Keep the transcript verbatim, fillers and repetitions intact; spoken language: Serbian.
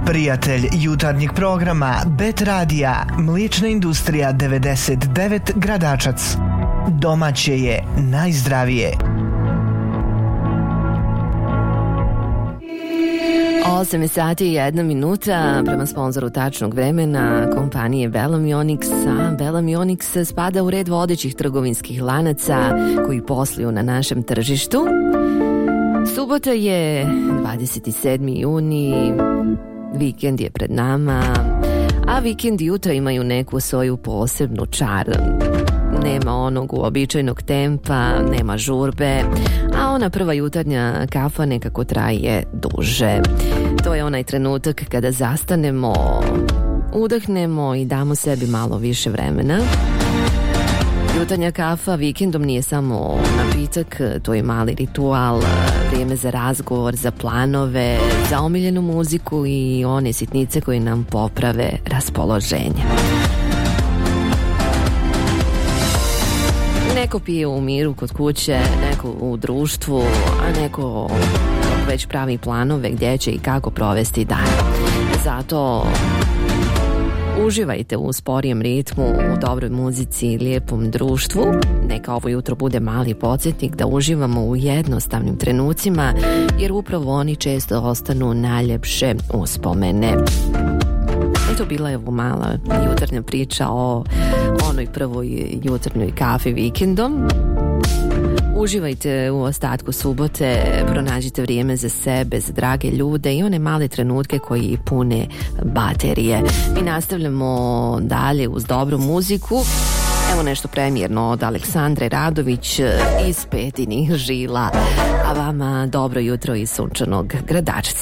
Prijatelj jutarnjeg programa Bet Radija, Mliječna industrija devedeset devet Gradačac. Domaće je najzdravije. osam sati i jedna minuta prema sponzoru tačnog vremena kompanije Belamionics. Belamionics spada u red vodećih trgovinskih lanaca koji posluju na našem tržištu. Subota je dvadeset sedmi juni, vikend je pred nama, a vikend i jutra imaju neku svoju posebnu čar. Nema onog uobičajenog tempa, nema žurbe, a ona prva jutarnja kafa nekako traje duže. To je onaj trenutak kada zastanemo, udahnemo i damo sebi malo više vremena. Jutarnja kafa vikendom nije samo napitak, to je mali ritual, vrijeme za razgovor, za planove, za omiljenu muziku i one sitnice koje nam poprave raspoloženje. Neko pije u miru kod kuće, neko u društvu, a neko već pravi planove gdje će i kako provesti dan. Zato uživajte u sporijem ritmu, u dobroj muzici i lijepom društvu. Neka ovo jutro bude mali podsjetnik da uživamo u jednostavnim trenucima, jer upravo oni često ostanu najljepše uspomene. Eto, bila je ovo mala jutarnja priča o onoj prvoj jutarnjoj kafi vikendom. Uživajte u ostatku subote, pronađite vrijeme za sebe, za drage ljude i one male trenutke koji pune baterije. Mi nastavljamo dalje uz dobru muziku. Evo nešto premijerno od Aleksandre Radović iz Petinih žila. A vama dobro jutro iz sunčanog Gradačca.